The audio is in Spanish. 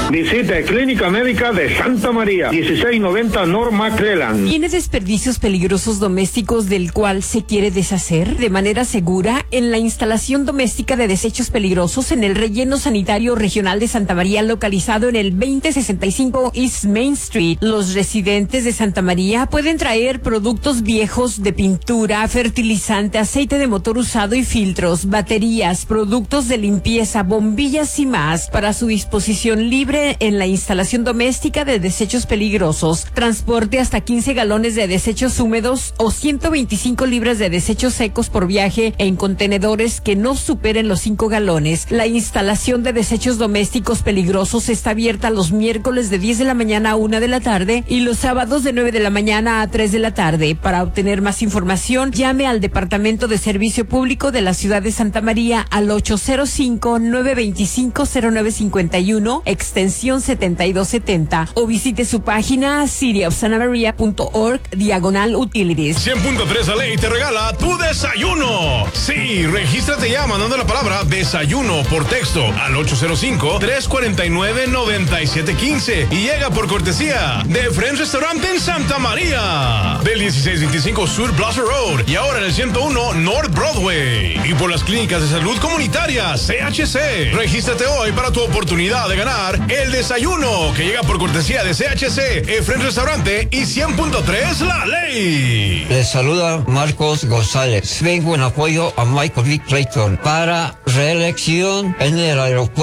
Visite Clínica Médica de Santa María, 1690 North McClellan. ¿Tiene desperdicios peligrosos domésticos del cual se quiere deshacer de manera segura? En la instalación doméstica de desechos peligrosos en el relleno sanitario regional de Santa María, localizado en el 2065 East Main Street, los residentes de Santa María pueden traer productos viejos de pintura, fertilizante, aceite de motor usado y filtros, baterías, productos de limpieza, bombillas y más para su disposición libre en la instalación doméstica de desechos peligrosos. Transporte hasta 15 galones de desechos húmedos o 125 libras de desechos secos por viaje en contenedores que no superen los 5 galones. La instalación de desechos domésticos peligrosos está abierta los miércoles de 10 de la mañana a 1 de la tarde y los sábados de 9 de la mañana a 3 de la tarde. Para obtener más información, llame al Departamento de Servicio Público de la Ciudad de Santa María al 805-925-0951, extensión 7270, o visite su página cityofsantamaria.org/utilities. 100.3 La Ley te regala tu desayuno. Sí, regístrate ya mandando la palabra desayuno por texto al 805-349-9715 y llega por cortesía de Friends Restaurant en Santa María, del 1625 Sur Plaza Road y ahora en el 101 North Broadway, y por las clínicas de salud comunitaria CHC. Regístrate hoy para tu oportunidad de ganar el desayuno que llega por cortesía de CHC, Friends Restaurante y 100.3 La Ley. Les saluda Marcos González. Vengo en apoyo a Michael B. Clayton para reelección en el aeropuerto